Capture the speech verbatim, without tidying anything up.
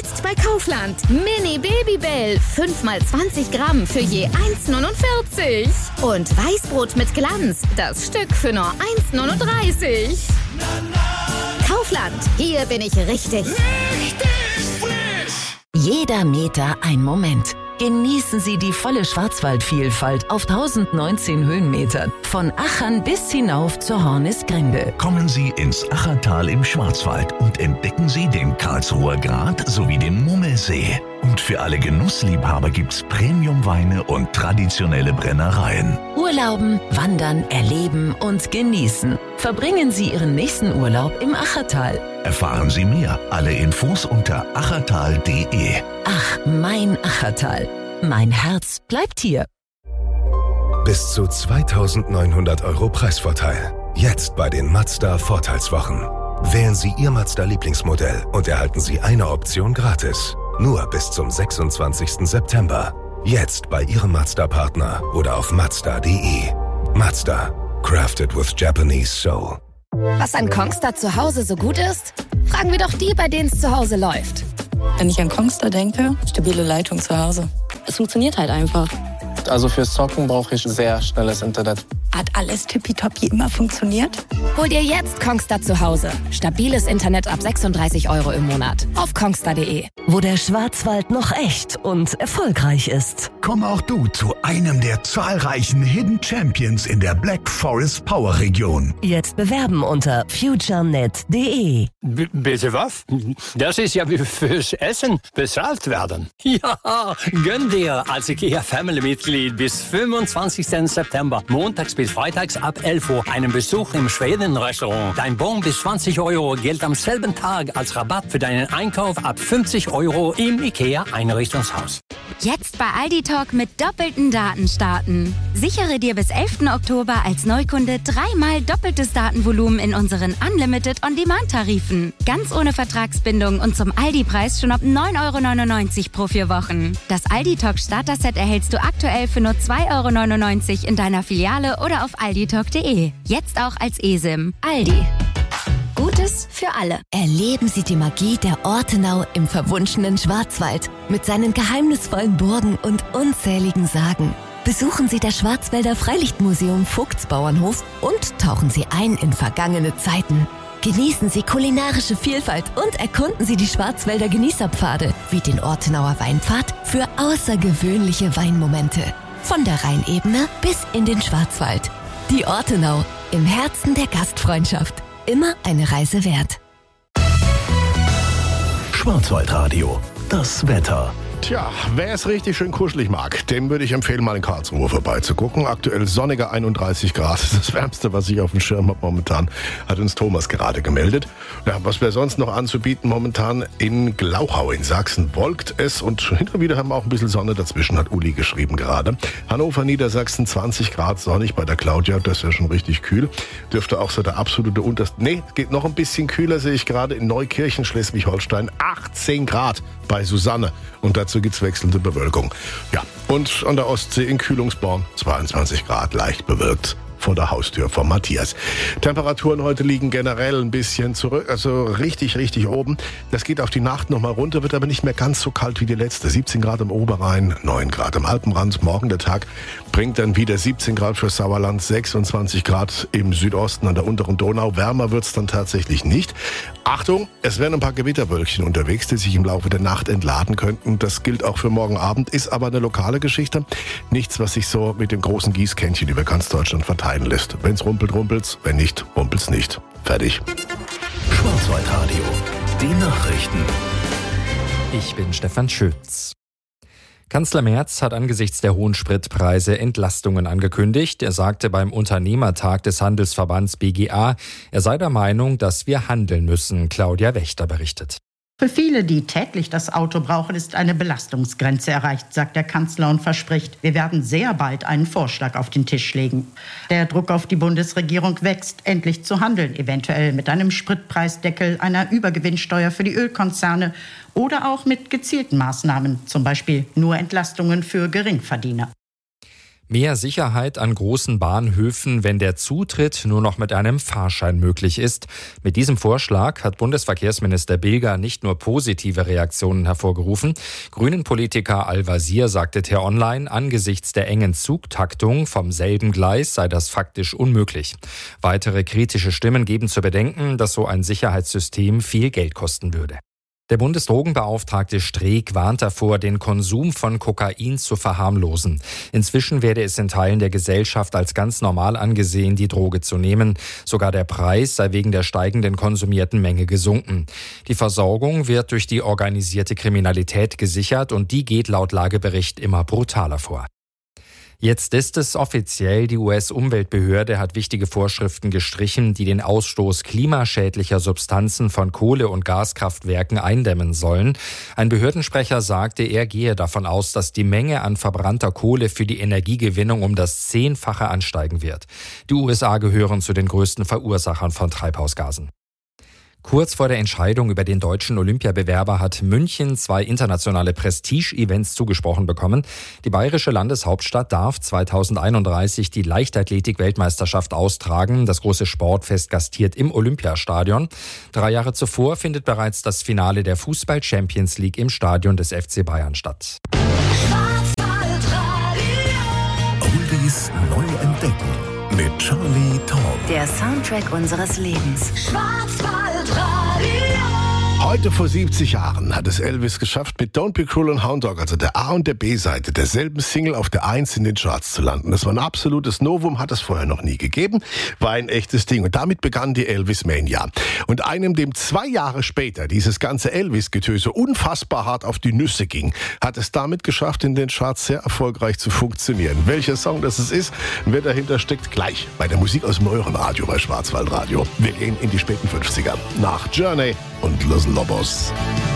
Jetzt bei Kaufland. Mini Babybell. fünf mal zwanzig Gramm für je eins Komma neunundvierzig. Und Weißbrot mit Glanz. Das Stück für nur eins Komma neununddreißig. Kaufland. Hier bin ich richtig. Richtig frisch. Jeder Meter ein Moment. Genießen Sie die volle Schwarzwaldvielfalt auf tausendneunzehn Höhenmetern. Von Achern bis hinauf zur Hornisgrinde. Kommen Sie ins Achertal im Schwarzwald und entdecken Sie den Karlsruher Grat sowie den Mummelsee. Und für alle Genussliebhaber gibt's Premiumweine und traditionelle Brennereien. Urlauben, wandern, erleben und genießen. Verbringen Sie Ihren nächsten Urlaub im Achertal. Erfahren Sie mehr. Alle Infos unter achertal punkt de. Ach, mein Achertal. Mein Herz bleibt hier. Bis zu zweitausendneunhundert Euro Preisvorteil. Jetzt bei den Mazda Vorteilswochen. Wählen Sie Ihr Mazda-Lieblingsmodell und erhalten Sie eine Option gratis. Nur bis zum sechsundzwanzigsten September. Jetzt bei Ihrem Mazda-Partner oder auf mazda punkt de. Mazda. Crafted with Japanese Soul. Was an Kongstar zu Hause so gut ist? Fragen wir doch die, bei denen es zu Hause läuft. Wenn ich an Kongstar denke, stabile Leitung zu Hause. Es funktioniert halt einfach. Also fürs Zocken brauche ich sehr schnelles Internet. Hat alles tippitoppi immer funktioniert? Hol dir jetzt Kongstar zu Hause. Stabiles Internet ab sechsunddreißig Euro im Monat. Auf kongstar punkt de. Wo der Schwarzwald noch echt und erfolgreich ist. Komm auch du zu einem der zahlreichen Hidden Champions in der Black Forest Power Region. Jetzt bewerben unter futurenet punkt de. B- bitte was? Das ist ja wie fürs Essen bezahlt werden. Ja, gönn dir als IKEA-Family-Mitglied bis fünfundzwanzigsten September, montags bis freitags ab elf Uhr, einen Besuch im Schweden-Restaurant. Dein Bon bis zwanzig Euro gilt am selben Tag als Rabatt für deinen Einkauf ab fünfzig Euro im IKEA-Einrichtungshaus. Jetzt bei Aldi Talk mit doppelten Daten starten. Sichere dir bis elften Oktober als Neukunde dreimal doppeltes Datenvolumen in unseren Unlimited On-Demand-Tarifen. Ganz ohne Vertragsbindung und zum Aldi-Preis schon ab neun Euro neunundneunzig pro vier Wochen. Das Aldi Talk Starter-Set erhältst du aktuell für nur zwei Euro neunundneunzig in deiner Filiale oder auf aldi talk punkt de. Jetzt auch als eSIM. Aldi. Gutes für alle. Erleben Sie die Magie der Ortenau im verwunschenen Schwarzwald mit seinen geheimnisvollen Burgen und unzähligen Sagen. Besuchen Sie das Schwarzwälder Freilichtmuseum Vogtsbauernhof und tauchen Sie ein in vergangene Zeiten. Genießen Sie kulinarische Vielfalt und erkunden Sie die Schwarzwälder Genießerpfade wie den Ortenauer Weinpfad für außergewöhnliche Weinmomente. Von der Rheinebene bis in den Schwarzwald. Die Ortenau im Herzen der Gastfreundschaft. Immer eine Reise wert. Schwarzwaldradio. Das Wetter. Tja, wer es richtig schön kuschelig mag, dem würde ich empfehlen, mal in Karlsruhe vorbeizugucken. Aktuell sonnige einunddreißig Grad. Das ist das Wärmste, was ich auf dem Schirm habe momentan, hat uns Thomas gerade gemeldet. Ja, was wir sonst noch anzubieten momentan in Glauchau in Sachsen wolkt es und hin und wieder haben wir auch ein bisschen Sonne dazwischen, hat Uli geschrieben gerade. Hannover, Niedersachsen, zwanzig Grad sonnig bei der Claudia, das ist ja schon richtig kühl. Dürfte auch so der absolute unterste, nee, geht noch ein bisschen kühler, sehe ich gerade in Neukirchen, Schleswig-Holstein, achtzehn Grad bei Susanne und dazu gibt es wechselnde Bewölkung. Ja, und an der Ostsee in Kühlungsborn zweiundzwanzig Grad leicht bewölkt vor der Haustür von Matthias. Temperaturen heute liegen generell ein bisschen zurück, also richtig, richtig oben. Das geht auf die Nacht nochmal runter, wird aber nicht mehr ganz so kalt wie die letzte. siebzehn Grad im Oberrhein, neun Grad im Alpenrand. Morgen der Tag bringt dann wieder siebzehn Grad für Sauerland, sechsundzwanzig Grad im Südosten an der unteren Donau. Wärmer wird's dann tatsächlich nicht. Achtung, es werden ein paar Gewitterwölkchen unterwegs, die sich im Laufe der Nacht entladen könnten. Das gilt auch für morgen Abend, ist aber eine lokale Geschichte. Nichts, was sich so mit dem großen Gießkännchen über ganz Deutschland verteilen lässt. Wenn's rumpelt, rumpelt's. Wenn nicht, rumpelt's nicht. Fertig. Schwarzwaldradio. Die Nachrichten. Ich bin Stefan Schütz. Kanzler Merz hat angesichts der hohen Spritpreise Entlastungen angekündigt. Er sagte beim Unternehmertag des Handelsverbands B G A, er sei der Meinung, dass wir handeln müssen. Claudia Wächter berichtet. Für viele, die täglich das Auto brauchen, ist eine Belastungsgrenze erreicht, sagt der Kanzler und verspricht, wir werden sehr bald einen Vorschlag auf den Tisch legen. Der Druck auf die Bundesregierung wächst, endlich zu handeln, eventuell mit einem Spritpreisdeckel, einer Übergewinnsteuer für die Ölkonzerne oder auch mit gezielten Maßnahmen, zum Beispiel nur Entlastungen für Geringverdiener. Mehr Sicherheit an großen Bahnhöfen, wenn der Zutritt nur noch mit einem Fahrschein möglich ist. Mit diesem Vorschlag hat Bundesverkehrsminister Bilger nicht nur positive Reaktionen hervorgerufen. Grünen-Politiker Al-Wazir sagte T-Online, angesichts der engen Zugtaktung vom selben Gleis sei das faktisch unmöglich. Weitere kritische Stimmen geben zu bedenken, dass so ein Sicherheitssystem viel Geld kosten würde. Der Bundesdrogenbeauftragte Streeck warnt davor, den Konsum von Kokain zu verharmlosen. Inzwischen werde es in Teilen der Gesellschaft als ganz normal angesehen, die Droge zu nehmen. Sogar der Preis sei wegen der steigenden konsumierten Menge gesunken. Die Versorgung wird durch die organisierte Kriminalität gesichert und die geht laut Lagebericht immer brutaler vor. Jetzt ist es offiziell, die U S-Umweltbehörde hat wichtige Vorschriften gestrichen, die den Ausstoß klimaschädlicher Substanzen von Kohle- und Gaskraftwerken eindämmen sollen. Ein Behördensprecher sagte, er gehe davon aus, dass die Menge an verbrannter Kohle für die Energiegewinnung um das Zehnfache ansteigen wird. Die U S A gehören zu den größten Verursachern von Treibhausgasen. Kurz vor der Entscheidung über den deutschen Olympiabewerber hat München zwei internationale Prestige-Events zugesprochen bekommen. Die bayerische Landeshauptstadt darf zweitausendeinunddreißig die Leichtathletik-Weltmeisterschaft austragen. Das große Sportfest gastiert im Olympiastadion. Drei Jahre zuvor findet bereits das Finale der Fußball-Champions League im Stadion des F C Bayern statt. Oldies neu entdecken mit Charlie Tong. Der Soundtrack unseres Lebens. Heute vor siebzig Jahren hat es Elvis geschafft, mit Don't Be Cruel und Hound Dog, also der A- und der B-Seite derselben Single, auf der eins in den Charts zu landen. Das war ein absolutes Novum, hat es vorher noch nie gegeben, war ein echtes Ding. Und damit begann die Elvis-Mania. Und einem, dem zwei Jahre später dieses ganze Elvis-Getöse unfassbar hart auf die Nüsse ging, hat es damit geschafft, in den Charts sehr erfolgreich zu funktionieren. Welcher Song das ist, wer dahinter steckt, gleich bei der Musik aus dem neueren Radio bei Schwarzwaldradio. Wir gehen in die späten fünfziger nach Journey und Los Lobos.